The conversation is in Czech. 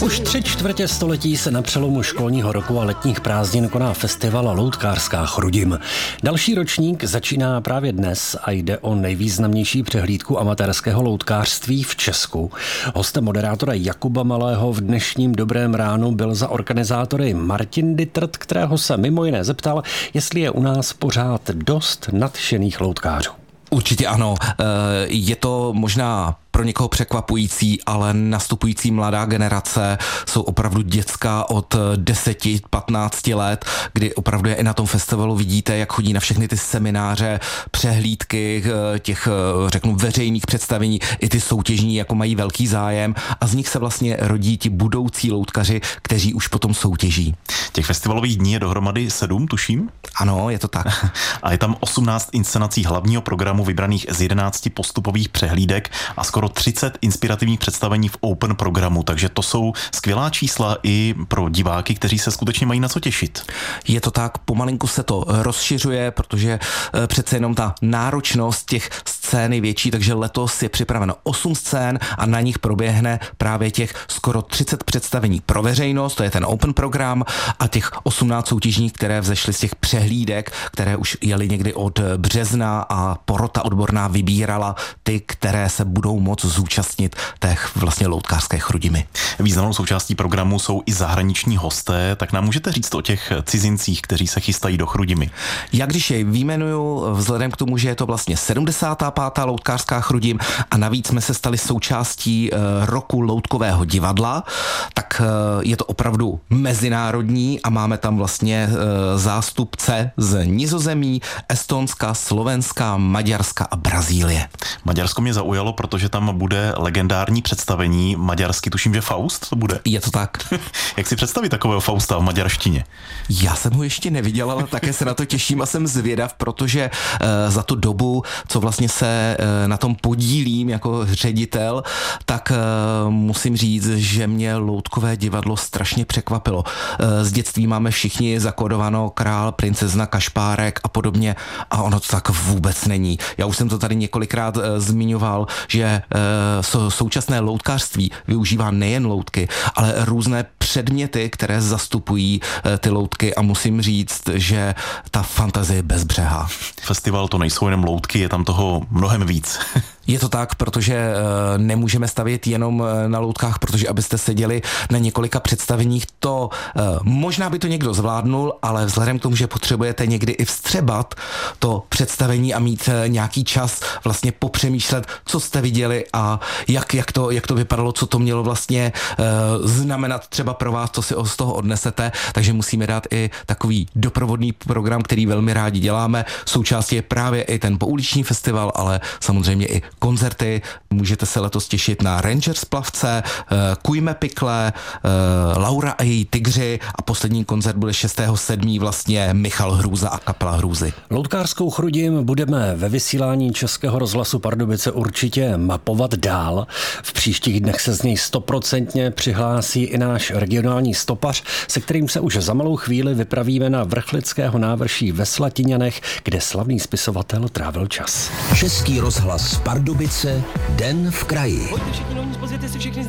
Už 3/4 století se na přelomu školního roku a letních prázdnin koná festival Loutkářská Chrudim. Další ročník začíná právě dnes a jde o nejvýznamnější přehlídku amatérského loutkářství v Česku. Hostem moderátora Jakuba Malého v dnešním Dobrém ránu byl za organizátory Martin Dittert, kterého se mimo jiné zeptal, jestli je u nás pořád dost nadšených loutkářů. Určitě ano. Je to možná pro někoho překvapující, ale nastupující mladá generace jsou opravdu dětská od 10-15 let, kdy opravdu je i na tom festivalu vidíte, jak chodí na všechny ty semináře, přehlídky těch, řeknu, veřejných představení, i ty soutěžní, jako mají velký zájem a z nich se vlastně rodí ti budoucí loutkaři, kteří už potom soutěží. Těch festivalových dní je dohromady 7, tuším? Ano, je to tak. A je tam 18 inscenací hlavního programu vybraných z 11 postupových přehlídek a skoro 30 inspirativních představení v open programu, takže to jsou skvělá čísla i pro diváky, kteří se skutečně mají na co těšit. Je to tak, pomalinku se to rozšiřuje, protože přece jenom ta náročnost těch scén je větší, takže letos je připraveno 8 scén a na nich proběhne právě těch skoro 30 představení pro veřejnost, to je ten open program, a těch 18 soutěžních, které vzešly z těch přehlídek, které už jeli někdy od března a porota odborná vybírala ty, které se budou moct zúčastnit té vlastně loutkářské Chrudimi. Významnou součástí programu jsou i zahraniční hosté, tak nám můžete říct o těch cizincích, kteří se chystají do Chrudimi. Já když je vyjmenuju, vzhledem k tomu, že je to vlastně 75. loutkářská Chrudim a navíc jsme se stali součástí roku loutkového divadla, tak je to opravdu mezinárodní a máme tam vlastně zástupce z Nizozemí, Estonska, Slovenska, Maďarska a Brazílie. Maďarsko mě zaujalo, protože tam bude legendární představení maďarsky, tuším, že Faust to bude. Je to tak. Jak si představit takového Fausta v maďarštině? Já jsem ho ještě neviděl, ale také se na to těším a jsem zvědav, protože za tu dobu, co vlastně se na tom podílím jako ředitel, tak musím říct, že mě loutkové divadlo strašně překvapilo. Z dětství máme všichni zakódováno Král, princezna, Kašpárek a podobně a ono to tak vůbec není. Já už jsem to tady několikrát zmiňoval, že současné loutkářství využívá nejen loutky, ale různé předměty, které zastupují ty loutky a musím říct, že ta fantazie je bezbřehá. Festival to nejsou jenom loutky, je tam toho mnohem víc. Je to tak, protože nemůžeme stavět jenom na loutkách, protože abyste seděli na několika představeních, to možná by to někdo zvládnul, ale vzhledem k tomu, že potřebujete někdy i vstřebat to představení a mít nějaký čas vlastně popřemýšlet, co jste viděli a jak to vypadalo, co to mělo vlastně znamenat třeba pro vás, co si z toho odnesete, takže musíme dát i takový doprovodný program, který velmi rádi děláme. Součástí je právě i ten pouliční festival, ale samozřejmě i koncerty. Můžete se letos těšit na Rangers plavce, Kujme pikle, Laura a její tygři a poslední koncert bude 6.7. vlastně Michal Hrůza a kapela Hrůzy. Loutkářskou Chrudim budeme ve vysílání Českého rozhlasu Pardubice určitě mapovat dál. V příštích dnech se z něj 100% přihlásí i náš regionální stopař, se kterým se už za malou chvíli vypravíme na Vrchlického návrší ve Slatiňanech, kde slavný spisovatel trávil čas. Český rozhlas Pardubice, Den v kraji. Pojďte všichni, pozvěte si všechny